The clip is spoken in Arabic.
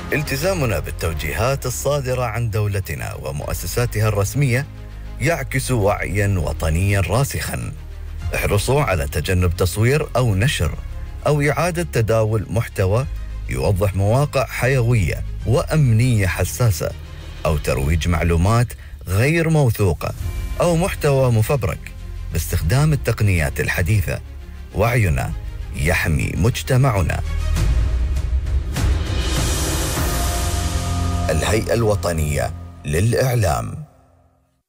التزامنا بالتوجيهات الصادرة عن دولتنا ومؤسساتها الرسمية يعكس وعيا وطنيا راسخا. احرصوا على تجنب تصوير أو نشر أو إعادة تداول محتوى يوضح مواقع حيوية وأمنية حساسة، أو ترويج معلومات غير موثوقة أو محتوى مفبرك باستخدام التقنيات الحديثة. وعينا يحمي مجتمعنا. الهيئة الوطنية للإعلام.